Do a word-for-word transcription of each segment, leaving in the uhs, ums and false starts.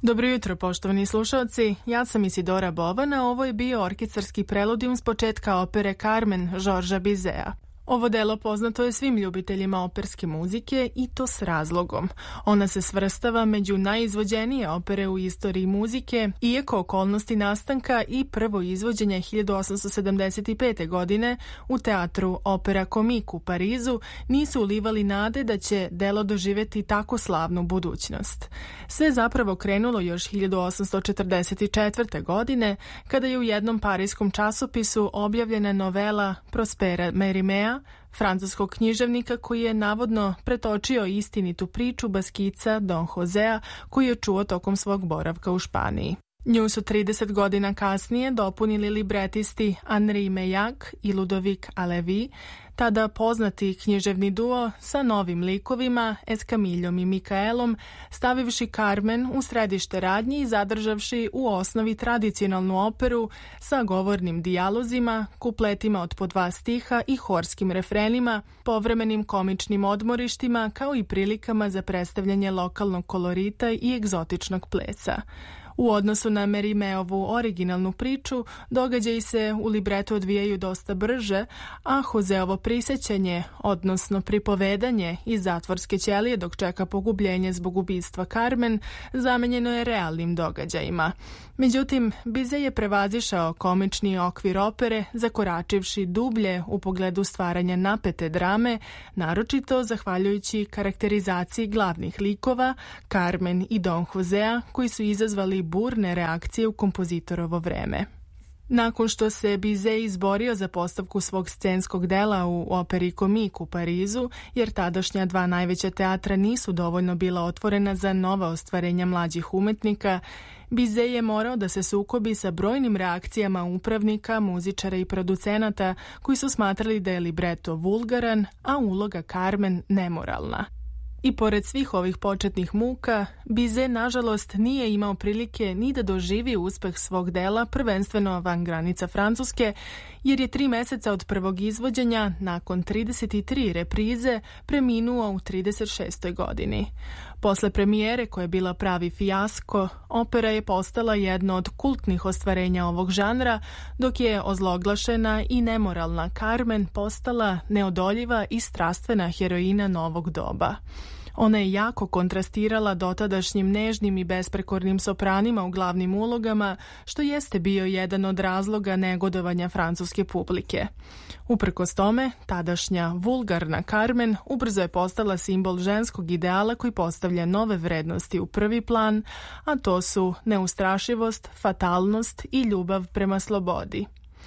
Dobro jutro, poštovani slušalci. Ja sam Isidora Bobana, ovo je bio orkestarski preludijum s početka opere Carmen Georgesa Bizeta. Ovo delo poznato je svim ljubiteljima operske muzike i to s razlogom. Ona se svrstava među najizvođenije opere u istoriji muzike, iako okolnosti nastanka i prvo izvođenje hiljadu osamsto sedamdeset pete. godine u teatru Opera Comique u Parizu nisu ulivali nade da će delo doživeti tako slavnu budućnost. Sve zapravo krenulo još hiljadu osamsto četrdeset četvrte. godine, kada je u jednom parijskom časopisu objavljena novela Prospera Mérimée, francuskog književnika koji je navodno pretočio istinitu priču baskica Don Josea koju je čuo tokom svog boravka u Španiji. Nju su trideset godina kasnije dopunili libretisti Henri Meillac i Ludovic Halévy, tada poznati književni duo sa novim likovima Escamillom i Mikaelom, stavivši Carmen u središte radnji i zadržavši u osnovi tradicionalnu operu sa govornim dijalozima, kupletima od po dva stiha i horskim refrenima, povremenim komičnim odmorištima kao i prilikama za predstavljanje lokalnog kolorita i egzotičnog plesa. U odnosu na Merimeovu originalnu priču, događaji se u libretu odvijaju dosta brže, a Joseovo prisećanje, odnosno pripovedanje iz zatvorske ćelije dok čeka pogubljenje zbog ubistva Carmen, zamenjeno je realnim događajima. Međutim, Bizet je prevazišao komični okvir opere, zakoračivši dublje u pogledu stvaranja napete drame, naročito zahvaljujući karakterizaciji glavnih likova, Carmen i Don Josea, koji su izazvali burne reakcije u kompozitorovo vreme. Nakon što se Bizet izborio za postavku svog scenskog dela u operi Comique u Parizu, jer tadašnja dva najveća teatra nisu dovoljno bila otvorena za nova ostvarenja mlađih umetnika, Bizet je morao da se sukobi sa brojnim reakcijama upravnika, muzičara i producenata koji su smatrali da je libreto vulgaran, a uloga Carmen nemoralna. I pored svih ovih početnih muka, Bizet nažalost nije imao prilike ni da doživi uspeh svog dela, prvenstveno van granica Francuske, jer je tri meseca od prvog izvođenja, nakon trideset tri reprize, preminuo u trideset šestoj. godini. Posle premijere, koja je bila pravi fijasko, opera je postala jedno od kultnih ostvarenja ovog žanra, dok je ozloglašena i nemoralna Carmen postala neodoljiva i strastvena heroina novog doba. Ona je jako kontrastirala dotadašnjim nežnim i besprekornim sopranima u glavnim ulogama, što jeste bio jedan od razloga negodovanja francuske publike. Uprkos tome, tadašnja vulgarna Carmen ubrzo je postala simbol ženskog ideala koji postavlja nove vrednosti u prvi plan, a to su neustrašivost, fatalnost i ljubav prema slobodi.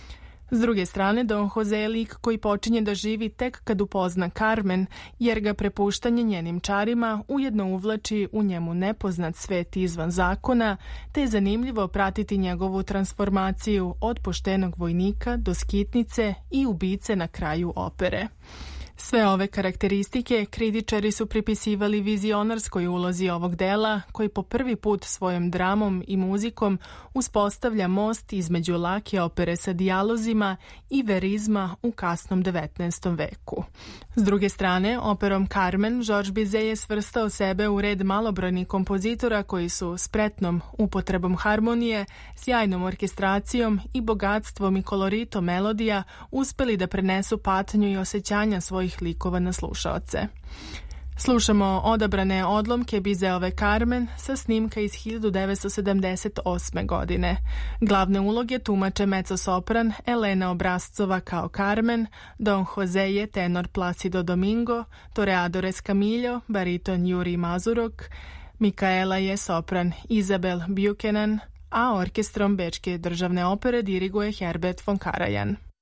S druge strane, Don Jose je lik koji počinje da živi tek kad upozna Carmen, jer ga prepuštanje njenim čarima ujedno uvlači u njemu nepoznat svet izvan zakona, te je zanimljivo pratiti njegovu transformaciju od poštenog vojnika do skitnice i ubice na kraju opere. Sve ove karakteristike kritičari su pripisivali vizionarskoj ulozi ovog dela, koji po prvi put svojom dramom i muzikom uspostavlja most između lake opere sa dijalozima i verizma u kasnom devetnaestom. veku. S druge strane, operom Carmen Georges Bizet je svrstao sebe u red malobrojnih kompozitora koji su spretnom upotrebom harmonije, sjajnom orkestracijom i bogatstvom i koloritom melodija uspeli da prenesu patnju i osjećanja svojih likova na slušaoce. Slušamo odabrane odlomke Bizetove Carmen sa snimka iz hiljadu devetsto sedamdeset osme. godine. Glavne uloge tumače mezzosopran Elena Obrazcova kao Carmen, Don Jose je tenor Placido Domingo, toreador Escamillo, bariton Juri Mazurok, Mikaela je sopran Isabel Buchanan, a orkestrom Bečke državne opere diriguje Herbert von Karajan.